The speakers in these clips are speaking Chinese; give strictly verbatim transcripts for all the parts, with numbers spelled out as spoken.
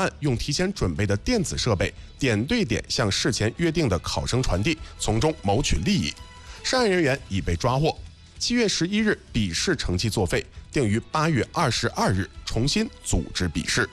案用提前准备的电子设备点对点向事前约定的考生传递，从中谋取利益。涉案人员已被抓获。七月十一日笔试成绩作废，定于八月二十二日重新组织笔试。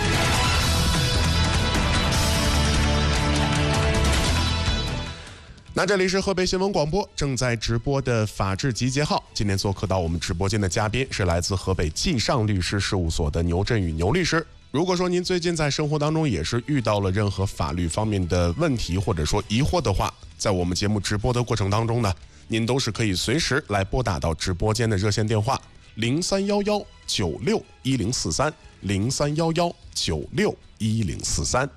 那这里是河北新闻广播正在直播的法治集结号，今天做客到我们直播间的嘉宾是来自河北纪尚律师事务所的牛振宇牛律师。如果说您最近在生活当中也是遇到了任何法律方面的问题或者说疑惑的话，在我们节目直播的过程当中呢，您都是可以随时来拨打到直播间的热线电话零三幺幺九六一零四三零三幺幺九六一零四三。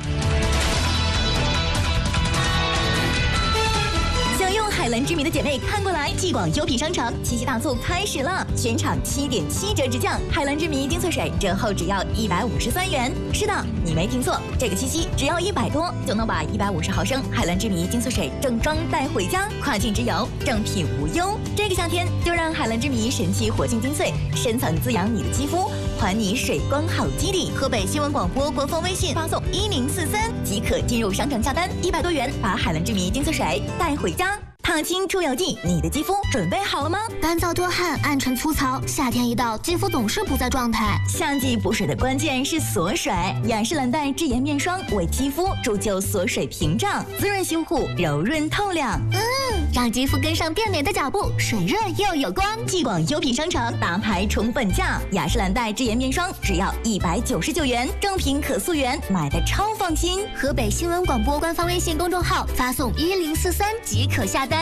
海蓝之谜的姐妹看过来，继广优品商城七夕大促开始了，全场七点七折直降，海蓝之谜精粹水折后只要一百五十三元。是的，你没听错，这个七夕只要一百多就能把一百五十毫升海蓝之谜精粹水正装带回家，跨境直邮，正品无忧。这个夏天就让海蓝之谜神奇活性精粹深层滋养你的肌肤，还你水光好基底。河北新闻广播官方微信发送一零四三即可进入商城下单，一百多元把海蓝之谜精粹水带回家。烫青出油剂，你的肌肤准备好了吗？ 干燥多汗、暗沉粗糙，夏天一到，肌肤总是不在状态。 夏季补水的关键是锁水，雅诗兰黛智妍面霜为肌肤铸就锁水屏障，滋润修护，柔润透亮。 嗯，让肌肤跟上变美的脚步，水润又有光。 继广优品商城大牌宠本价，雅诗兰黛智妍面霜只要一百九十九元，正品可溯源，买的超放心。 河北新闻广播官方微信公众号发送一零四三即可下单。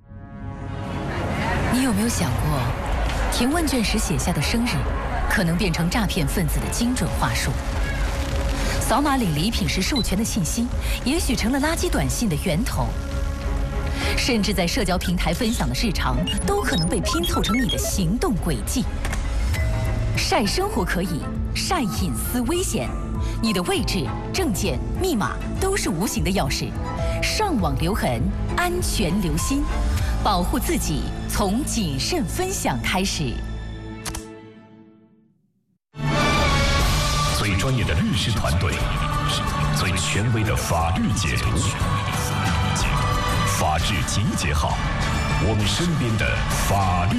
你有没有想过，填问卷时写下的生日，可能变成诈骗分子的精准话术？扫码领礼品时授权的信息，也许成了垃圾短信的源头。甚至在社交平台分享的日常，都可能被拼凑成你的行动轨迹。晒生活可以，晒隐私危险。你的位置、证件、密码都是无形的钥匙，上网留痕，安全留心，保护自己从谨慎分享开始。 最专业的律师团队，最权威的法律解读，法治集结号，我们身边的法律。